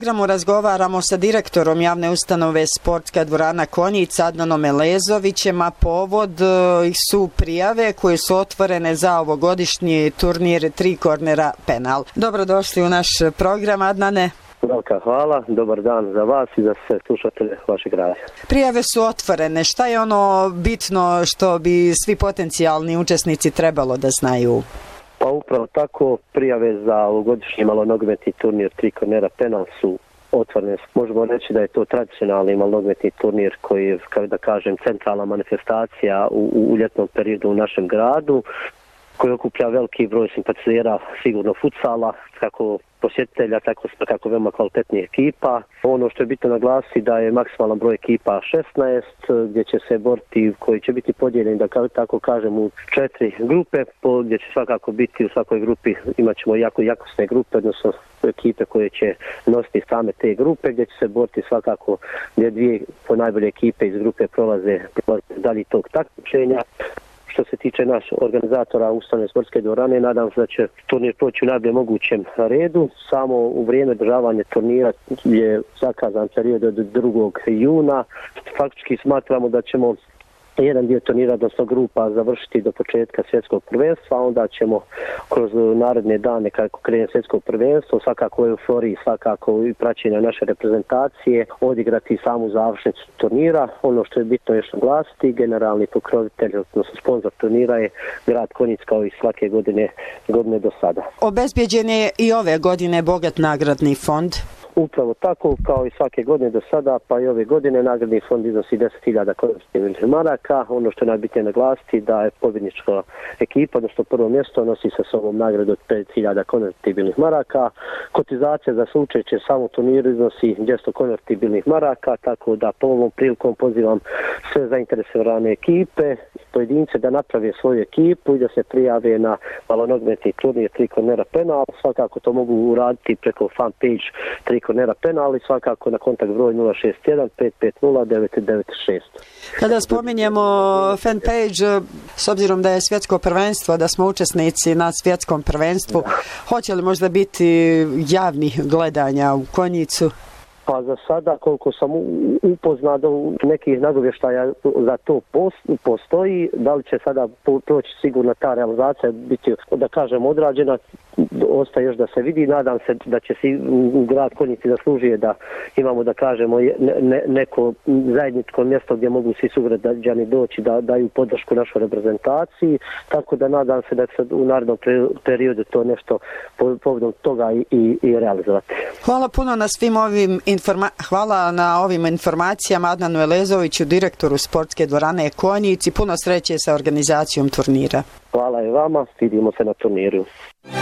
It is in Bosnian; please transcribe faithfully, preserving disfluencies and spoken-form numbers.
U programu razgovaramo sa direktorom javne ustanove Sportska dvorana Konjic Adnanom Elezovićem, a povod su prijave koje su otvorene za ovogodišnji turnir tri kornera penal. Dobrodošli u naš program, Adnane. Velika hvala, dobar dan za vas i za sve slušatelje vašeg radija. Prijave su otvorene, šta je ono bitno što bi svi potencijalni učesnici trebalo da znaju? Pa upravo tako, prijave za ovogodišnji malonogometni turnir tri kornera penal su otvorene. Možemo reći da je to tradicionalni malonogometni turnir koji je, kao da kažem, centralna manifestacija u, u ljetnom periodu u našem gradu, koji okuplja veliki broj simpatizera sigurno futsala, kako posjetitelja, tako kako veoma kvalitetnih ekipa. Ono što je bitno naglasiti da je maksimalan broj ekipa šesnaest, gdje će se boriti, koji će biti podijeljeni, da tako kažem, u četiri grupe, gdje će svakako biti u svakoj grupi, imat ćemo jako jakosne grupe, odnosno ekipe koje će nositi same te grupe, gdje će se boriti svakako gdje dvije po najbolje ekipe iz grupe prolaze, prolaze dalje tog takmičenja. Što se tiče naših organizatora ustanove Sportske dvorane, nadam se da će turnir proći u najboljem mogućem redu. Samo u vrijeme održavanja turnira je zakazan period od drugog juna. Faktički smatramo da ćemo jedan dio turnira, odnosno grupa, završiti do početka svjetskog prvenstva, a onda ćemo kroz naredne dane kako krene svjetsko prvenstvo, svakako u euforiji, svakako i praćenja naše reprezentacije, odigrati samu završnicu turnira. Ono što je bitno još naglasiti, generalni pokrovitelj, odnosno sponsor turnira je grad Konjic kao i svake godine, godine do sada. Obezbjeđen je i ove godine bogat nagradni fond. Upravo tako, kao i svake godine do sada, pa i ove godine nagradni fond iznosi deset hiljada konvertibilnih maraka. Ono što je najbitnije naglasiti da je pobjednička ekipa, odnosno prvo mjesto, nosi sa sobom nagradu od pet hiljada konvertibilnih maraka. Kotizacija za slučajće samo turniru iznosi dvjesto konvertibilnih maraka, tako da po ovom prilikom pozivam sve zainteresirane ekipe, pojedince da naprave svoju ekipu i da se prijave na malonogometni turnir tri kornera penal. Svakako to mogu uraditi preko fan page tri kornera penal i svakako na kontakt broj nula šest jedan pet pet nula devet devet šest. Kada spominjemo fan page, s obzirom da je svjetsko prvenstvo, da smo učesnici na svjetskom prvenstvu, da. Hoće li možda biti javnih gledanja u Konjicu? Pa za sada, koliko sam upoznat do nekih nagovještaja za to postoji, da li će sada proći sigurno ta realizacija biti, da kažem, odrađena, ostaje još da se vidi. Nadam se da će se u grad Konjici zaslužije da imamo, da kažemo, ne, neko zajedničko mjesto gdje mogu svi sugrađani doći da daju podršku našoj reprezentaciji, tako da nadam se da će u narednom periodu to nešto povodom toga i, i, i realizovati. Hvala puno na svim ovim Informa- Hvala na ovim informacijama Adnanu Elezoviću, direktoru Sportske dvorane Konjic, i puno sreće sa organizacijom turnira. Hvala i vama, vidimo se na turniru.